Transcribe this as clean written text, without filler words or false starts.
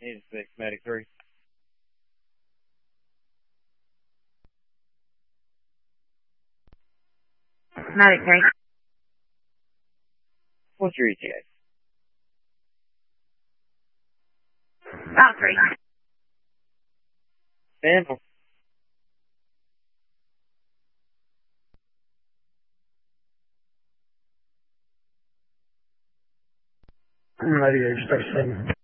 Engine 6, Medic 3. Medic 3. What's your ETA? About 3. Stand. I'm ready to start sending.